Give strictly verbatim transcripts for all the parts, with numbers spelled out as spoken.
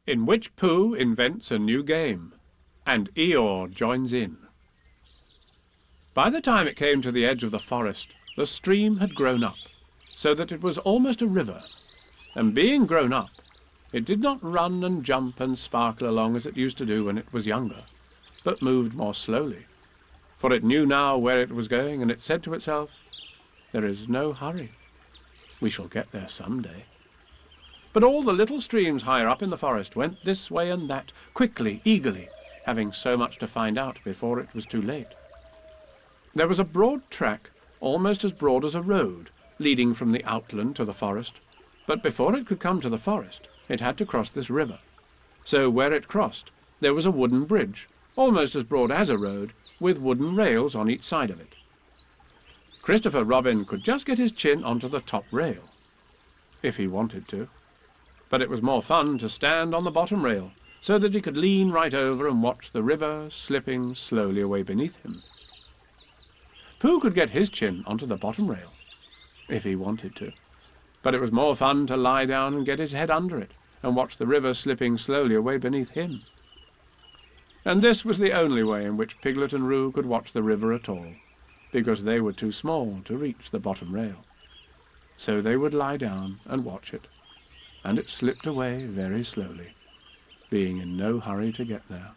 in which Pooh invents a new game, and Eeyore joins in. By the time it came to the edge of the forest, the stream had grown up, so that it was almost a river, and being grown up, it did not run and jump and sparkle along as it used to do when it was younger, but moved more slowly, for it knew now where it was going, and it said to itself, "There is no hurry. We shall get there some day." But all the little streams higher up in the forest went this way and that, quickly, eagerly, having so much to find out before it was too late. There was a broad track, almost as broad as a road, leading from the outland to the forest, but before it could come to the forest, it had to cross this river. So where it crossed, there was a wooden bridge, almost as broad as a road, with wooden rails on each side of it. Christopher Robin could just get his chin onto the top rail, if he wanted to. But it was more fun to stand on the bottom rail, so that he could lean right over and watch the river slipping slowly away beneath him. Pooh could get his chin onto the bottom rail, if he wanted to, but it was more fun to lie down and get his head under it, and watch the river slipping slowly away beneath him. And this was the only way in which Piglet and Roo could watch the river at all, because they were too small to reach the bottom rail. So they would lie down and watch it, and it slipped away very slowly, being in no hurry to get there.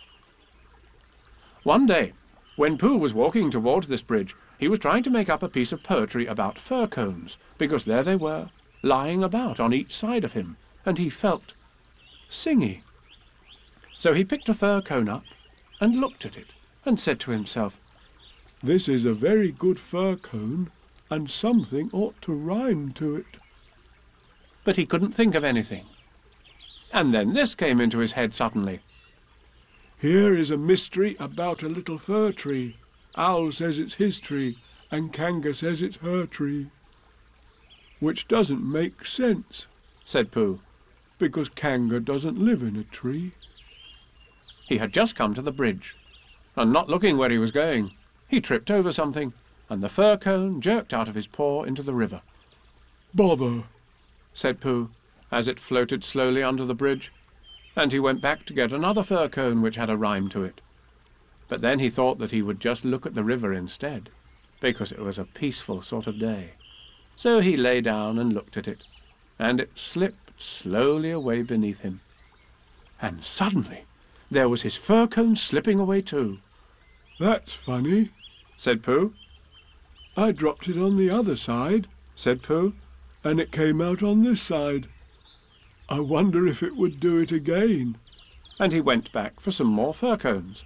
One day, when Pooh was walking towards this bridge, he was trying to make up a piece of poetry about fir cones, because there they were, lying about on each side of him, and he felt singy. So he picked a fir cone up and looked at it, and said to himself, "This is a very good fir cone, and something ought to rhyme to it." But he couldn't think of anything. And then this came into his head suddenly. "Here is a mystery about a little fir tree. Owl says it's his tree, and Kanga says it's her tree." "Which doesn't make sense," said Pooh, "because Kanga doesn't live in a tree." He had just come to the bridge, and not looking where he was going, he tripped over something, and the fir cone jerked out of his paw into the river. "Bother," said Pooh, as it floated slowly under the bridge, and he went back to get another fir cone which had a rhyme to it. But then he thought that he would just look at the river instead, because it was a peaceful sort of day. So he lay down and looked at it, and it slipped slowly away beneath him. And suddenly there was his fir cone slipping away too. "That's funny," said Pooh. "I dropped it on the other side," said Pooh, "and it came out on this side. I wonder if it would do it again." And he went back for some more fir cones.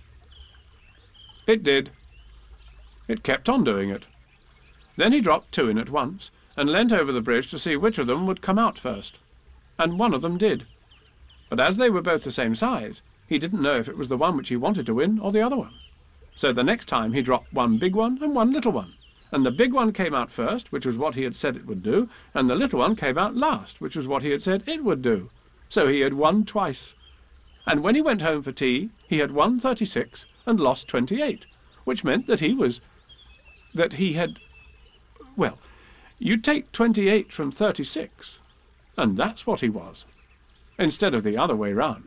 It did. It kept on doing it. Then he dropped two in at once, and leant over the bridge to see which of them would come out first. And one of them did. But as they were both the same size, he didn't know if it was the one which he wanted to win or the other one. So the next time he dropped one big one and one little one, and the big one came out first, which was what he had said it would do, and the little one came out last, which was what he had said it would do. So he had won twice. And when he went home for tea, he had won thirty-six and lost twenty-eight, which meant that he was... that he had... well, you take twenty-eight from thirty-six, and that's what he was, instead of the other way round.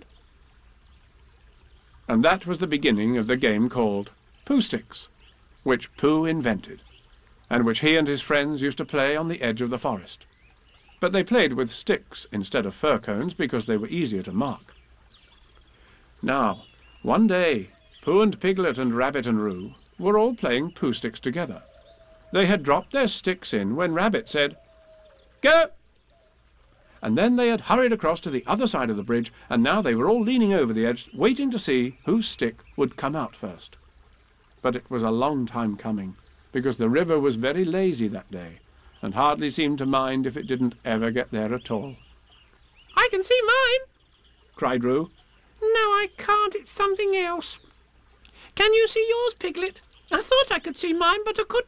And that was the beginning of the game called Pooh Sticks, which Pooh invented, and which he and his friends used to play on the edge of the forest. But they played with sticks instead of fir cones because they were easier to mark. Now, one day, Pooh and Piglet and Rabbit and Roo were all playing Pooh Sticks together. They had dropped their sticks in when Rabbit said, "Go!" And then they had hurried across to the other side of the bridge, and now they were all leaning over the edge, waiting to see whose stick would come out first. But it was a long time coming, because the river was very lazy that day, and hardly seemed to mind if it didn't ever get there at all. "I can see mine," cried Roo. "No, I can't. It's something else. Can you see yours, Piglet? I thought I could see mine, but I couldn't."